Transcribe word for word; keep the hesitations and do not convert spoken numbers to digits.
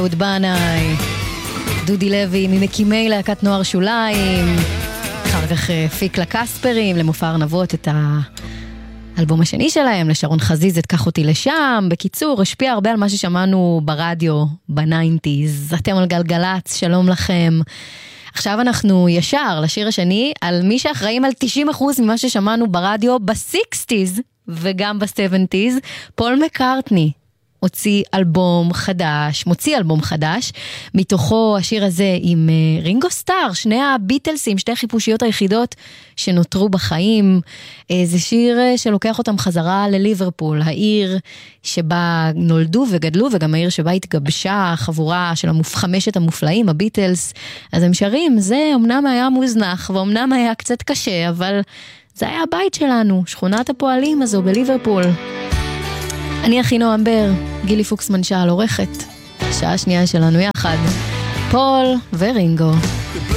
אהוד בנאי, דודי לוי ממקימי להקת נוער שוליים, אחר כך פיק לקספרים, למופע ארנבות את האלבום השני שלהם, לשרון חזיז את קח אותי לשם. בקיצור, השפיע הרבה על מה ששמענו ברדיו בניינטיז. אתם על גלגלץ, שלום לכם. עכשיו אנחנו ישר לשיר השני על מי שאחראים על תשעים אחוז ממה ששמענו ברדיו בסיקסטיז וגם בסבנטיז. פול מקארטני הוציא אלבום חדש, מוציא אלבום חדש, מתוכו השיר הזה עם רינגו סטאר, שני הביטלסים, שתי החיפושיות היחידות שנותרו בחיים. זה שיר שלוקח אותם חזרה לליברפול, העיר שבה נולדו וגדלו, וגם העיר שבה התגבשה החבורה של חמשת המופלאים, הביטלס. אז הם שרים, זה אמנם היה מוזנח, ואומנם היה קצת קשה, אבל זה היה הבית שלנו, שכונת הפועלים הזו בליברפול. אני הכי נועם בר, גילי פוקסמן שעל עורכת, שעה שנייה שלנו יחד, פול ורינגו.